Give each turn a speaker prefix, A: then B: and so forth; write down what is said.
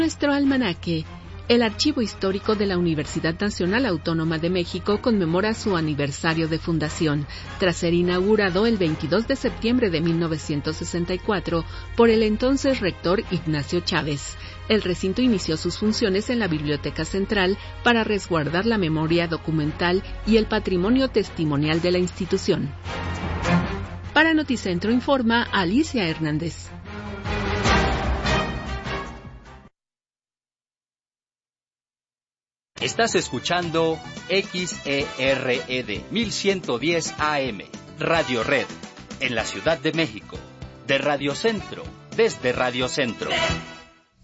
A: Nuestro almanaque. El Archivo Histórico de la Universidad Nacional Autónoma de México conmemora su aniversario de fundación, tras ser inaugurado el 22 de septiembre de 1964 por el entonces rector Ignacio Chávez. El recinto inició sus funciones en la Biblioteca Central para resguardar la memoria documental y el patrimonio testimonial de la institución. Para Noticentro informa Alicia Hernández.
B: Estás escuchando XERED 1110 AM, Radio Red, en la Ciudad de México, de Radio Centro, desde Radio Centro.